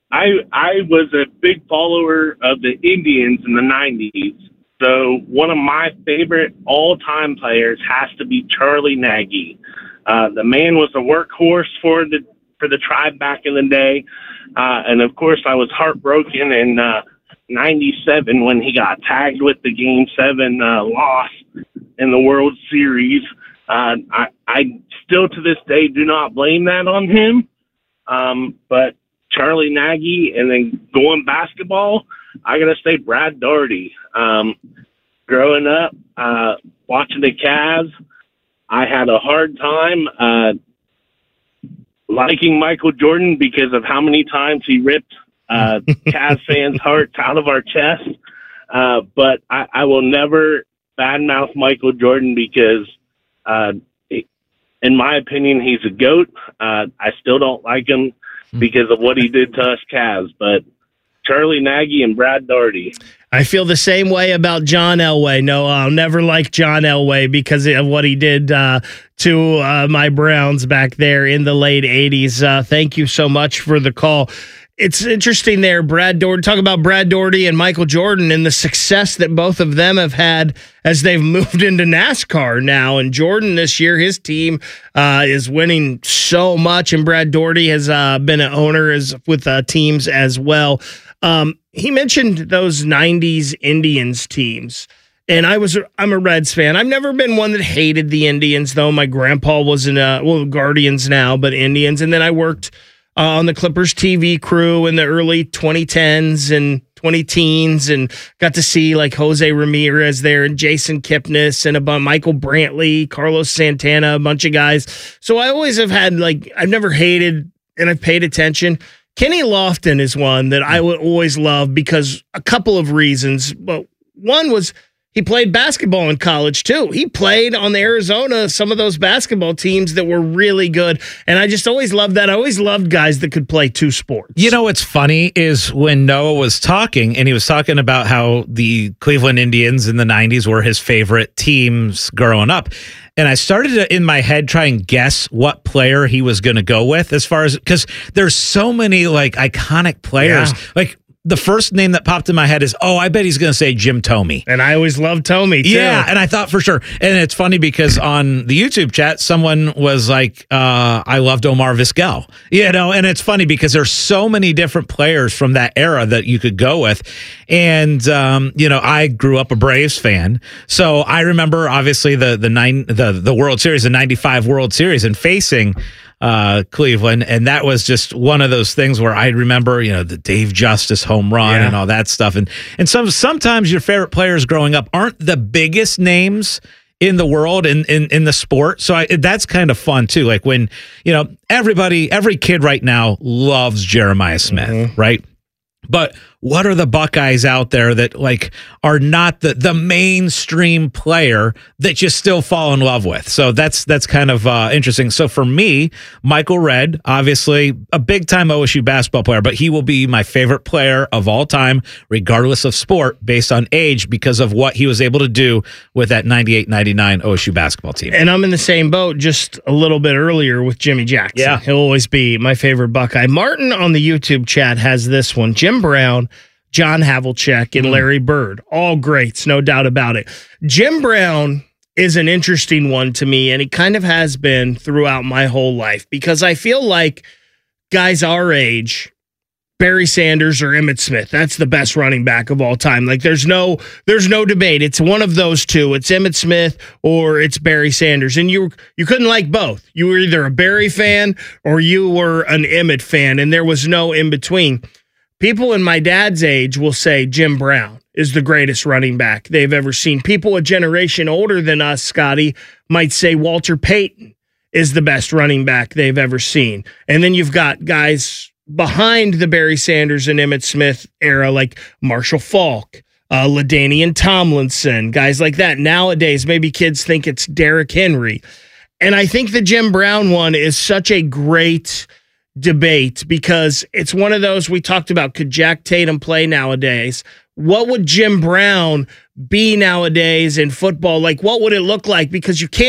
I was a big follower of the Indians in the '90s. So one of my favorite all-time players has to be Charlie Nagy. The man was a workhorse for the Tribe back in the day, and of course I was heartbroken in '97 when he got tagged with the Game 7 loss in the World Series. I still to this day do not blame that on him, but Charlie Nagy, and then going basketball, I gotta say Brad Daugherty. Growing up, watching the Cavs, I had a hard time liking Michael Jordan because of how many times he ripped Cavs fans' hearts out of our chest. But I will never badmouth Michael Jordan because, in my opinion, he's a GOAT. I still don't like him because of what he did to us Cavs. But Charlie Nagy and Brad Daugherty. I feel the same way about John Elway. No, I'll never like John Elway because of what he did to my Browns back there in the late 80s. Thank you so much for the call. It's interesting there, Brad Daugherty. Talk about Brad Daugherty and Michael Jordan and the success that both of them have had as they've moved into NASCAR now. And Jordan this year, his team is winning so much, and Brad Daugherty has been an owner with teams as well. He mentioned those 90s Indians teams, and I'm a Reds fan. I've never been one that hated the Indians, though. My grandpa was Guardians now, but Indians. And then I worked on the Clippers TV crew in the early 2010s and 2010s, and got to see like Jose Ramirez there and Jason Kipnis and Michael Brantley, Carlos Santana, a bunch of guys. So I always have had I've never hated, and I've paid attention. Kenny Lofton is one that I would always love because a couple of reasons. But one was he played basketball in college too. He played on the Arizona, some of those basketball teams that were really good. And I just always loved that. I always loved guys that could play two sports. You know what's funny is when Noah was talking, and he was talking about how the Cleveland Indians in the 90s were his favorite teams growing up. And I started to, in my head, try and guess what player he was going to go with as far as, because there's so many iconic players. Yeah. The first name that popped in my head is, I bet he's going to say Jim Thome. And I always loved Thome, too. Yeah, and I thought for sure. And it's funny because on the YouTube chat, someone was like, I loved Omar Vizquel. And it's funny because there's so many different players from that era that you could go with. And, I grew up a Braves fan. So I remember, obviously, the World Series, the 95 World Series, and facing Cleveland, and that was just one of those things where I remember, the Dave Justice home run and all that stuff, and sometimes your favorite players growing up aren't the biggest names in the world in the sport, so that's kind of fun too. Like when every kid right now loves Jeremiah Smith, right? But what are the Buckeyes out there that are not the mainstream player that you still fall in love with? So that's kind of interesting. So for me, Michael Redd, obviously a big time OSU basketball player, but he will be my favorite player of all time, regardless of sport, based on age, because of what he was able to do with that 98-99 OSU basketball team. And I'm in the same boat just a little bit earlier with Jimmy Jackson. Yeah. He'll always be my favorite Buckeye. Martin on the YouTube chat has this one. Jim Brown, John Havlicek, and Larry Bird. All greats, no doubt about it. Jim Brown is an interesting one to me, and he kind of has been throughout my whole life, because I feel like guys our age, Barry Sanders or Emmitt Smith, that's the best running back of all time. There's no debate. It's one of those two. It's Emmitt Smith or it's Barry Sanders. And you couldn't like both. You were either a Barry fan or you were an Emmitt fan, and there was no in between. People in my dad's age will say Jim Brown is the greatest running back they've ever seen. People a generation older than us, Scotty, might say Walter Payton is the best running back they've ever seen. And then you've got guys behind the Barry Sanders and Emmitt Smith era like Marshall Faulk, LaDainian Tomlinson, guys like that. Nowadays, maybe kids think it's Derrick Henry. And I think the Jim Brown one is such a great debate, because it's one of those we talked about. Could Jack Tatum play nowadays? What would Jim Brown be nowadays in football? What would it look like? Because you can't,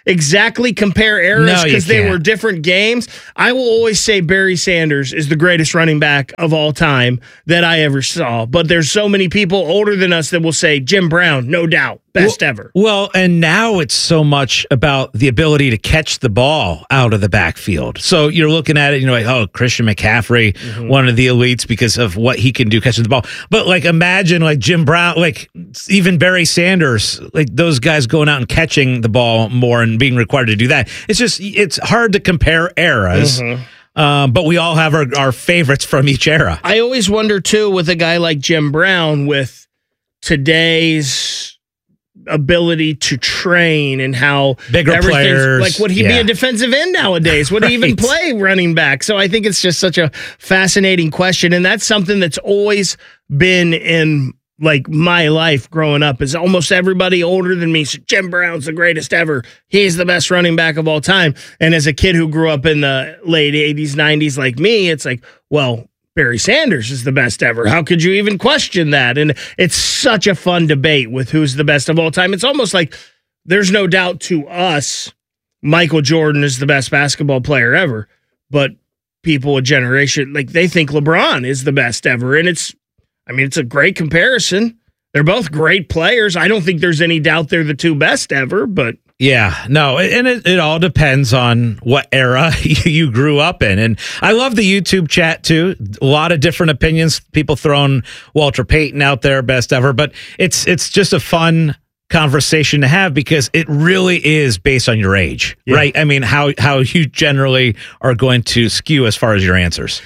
exactly compare eras because they were different games. I will always say Barry Sanders is the greatest running back of all time that I ever saw. But there's so many people older than us that will say Jim Brown, no doubt, best ever. Well, and now it's so much about the ability to catch the ball out of the backfield. So you're looking at it, like, oh, Christian McCaffrey, one of the elites because of what he can do catching the ball. But like, imagine like Jim Brown, like even Barry Sanders, like those guys going out and catching the ball more and being required to do that. It's hard to compare eras. But we all have our favorites from each era. I always wonder, too, with a guy like Jim Brown, with today's ability to train and how bigger players, like, would he be a defensive end nowadays? Would he even play running back? So I think it's just such a fascinating question. And that's something that's always been in like my life growing up, is almost everybody older than me said Jim Brown's the greatest ever. He's the best running back of all time. And as a kid who grew up in the late 80s, 90s like me, it's like, well, Barry Sanders is the best ever. How could you even question that? And it's such a fun debate with who's the best of all time. It's almost like there's no doubt to us Michael Jordan is the best basketball player ever. But people a generation, like, they think LeBron is the best ever. And it's a great comparison. They're both great players. I don't think there's any doubt they're the two best ever, but yeah, no, and it all depends on what era you grew up in. And I love the YouTube chat, too. A lot of different opinions. People throwing Walter Payton out there, best ever. But it's just a fun conversation to have because it really is based on your age, right? I mean, how you generally are going to skew as far as your answers.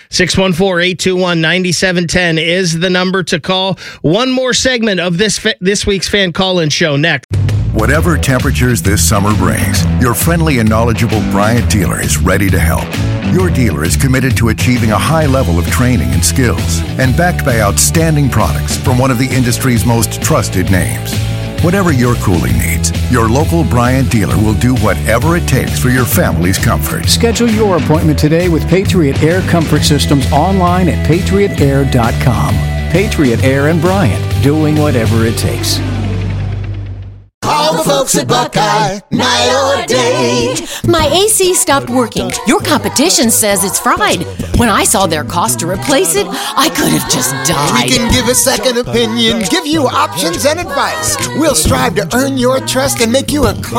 614-821-9710 is the number to call. One more segment of this week's fan call-in show next. Whatever temperatures this summer brings, your friendly and knowledgeable Bryant dealer is ready to help. Your dealer is committed to achieving a high level of training and skills and backed by outstanding products from one of the industry's most trusted names. Whatever your cooling needs, your local Bryant dealer will do whatever it takes for your family's comfort. Schedule your appointment today with Patriot Air Comfort Systems online at patriotair.com. Patriot Air and Bryant, doing whatever it takes. All the folks at Buckeye, night or day. My AC stopped working. Your competition says it's fried. When I saw their cost to replace it, I could have just died. We can give a second opinion, give you options and advice. We'll strive to earn your trust and make you a client